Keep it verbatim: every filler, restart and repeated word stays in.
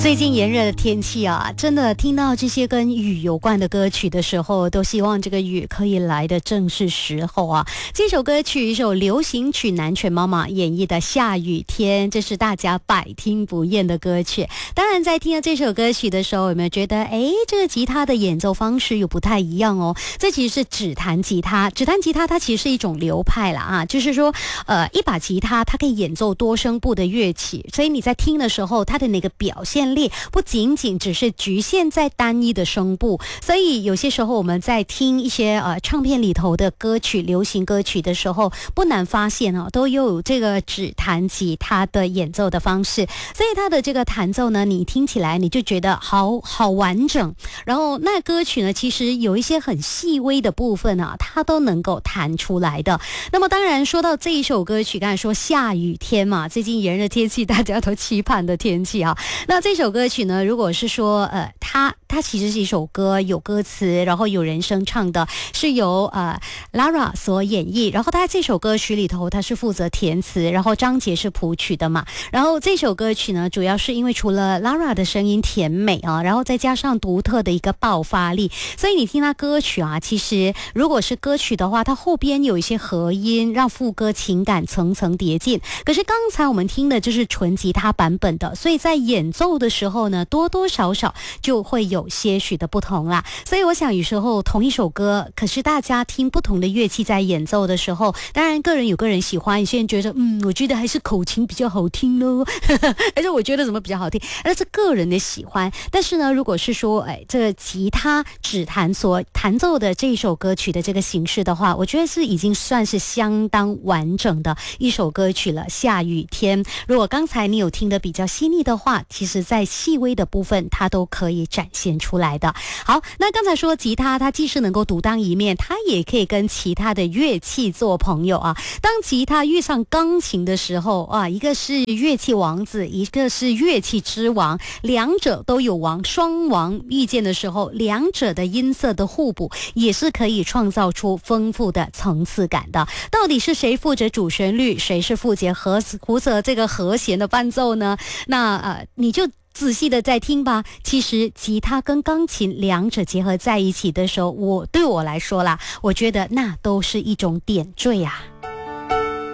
最近炎热的天气啊，真的听到这些跟雨有关的歌曲的时候，都希望这个雨可以来的正是时候啊。这首歌曲一首流行曲，南拳妈妈演绎的《下雨天》，这是大家百听不厌的歌曲。当然在听到这首歌曲的时候，有没有觉得诶，这个吉他的演奏方式有不太一样哦？这其实是指弹吉他，指弹吉他它其实是一种流派啦啊，就是说呃，一把吉他它可以演奏多声部的乐器，所以你在听的时候，它的那个表现力不仅仅只是局限在单一的声部，所以有些时候我们在听一些呃唱片里头的歌曲、流行歌曲的时候，不难发现哦，都有这个指弹吉他的演奏的方式，所以它的这个弹奏呢，你听起来你就觉得好好完整。然后那歌曲呢，其实有一些很细微的部分啊，它都能够弹出来的。那么当然说到这一首歌曲，刚才说下雨天嘛，最近炎热天气大家都期盼的天气啊。那这首歌曲呢，如果是说呃，它它其实是一首歌，有歌词，然后有人声唱的，是由呃 Lara 所演绎。然后他这首歌曲里头，他是负责填词，然后张杰是谱曲的嘛。然后这首歌曲呢，主要是因为除了 Lara 的声音甜美啊，然后再加上独特的一个爆发力，所以你听他歌曲啊，其实如果是歌曲的话，它后边有一些和音，让副歌情感层层叠进。可是刚才我们听的就是纯吉他版本的，所以在演奏的时候呢，多多少少就会有些许的不同啦。所以我想有时候同一首歌，可是大家听不同的乐器在演奏的时候，当然个人有个人喜欢，有些人觉得嗯，我觉得还是口琴比较好听咯而且我觉得什么比较好听，那是个人的喜欢。但是呢，如果是说哎，这个吉他指弹所弹奏的这首歌曲的这个形式的话，我觉得是已经算是相当完整的一首歌曲了。下雨天，如果刚才你有听得比较细腻的话，其实在细微的部分它都可以展现出来的。好，那刚才说吉他它既是能够独当一面，它也可以跟其他的乐器做朋友啊。当吉他遇上钢琴的时候啊，一个是乐器王子，一个是乐器之王，两者都有王，双王遇见的时候，两者的音色的互补也是可以创造出丰富的层次感的。到底是谁负责主旋律，谁是负责和负责这个和弦的伴奏呢？那呃，你就仔细的再听吧。其实吉他跟钢琴两者结合在一起的时候，我对我来说啦，我觉得那都是一种点缀啊。